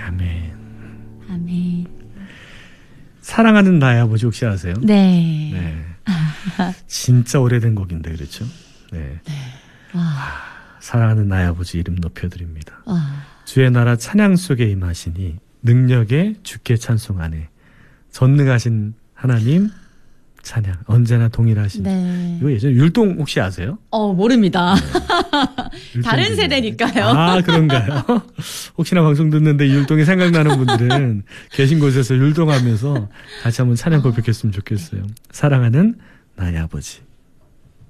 아멘. 아멘. 사랑하는 나의 아버지 혹시 아세요? 네. 네. 진짜 오래된 곡인데 그렇죠? 네. 네. 와. 사랑하는 나의 아버지 이름 높여드립니다. 와. 주의 나라 찬양 속에 임하시니 능력에 주께 찬송하네. 전능하신 하나님 찬양 언제나 동일하신. 네. 이거 예전에 율동 혹시 아세요? 모릅니다. 네. 다른 세대니까요. 아, 그런가요? 혹시나 방송 듣는데 율동이 생각나는 분들은 계신 곳에서 율동하면서 다시 한번 찬양 고백했으면 좋겠어요. 사랑하는 나의 아버지.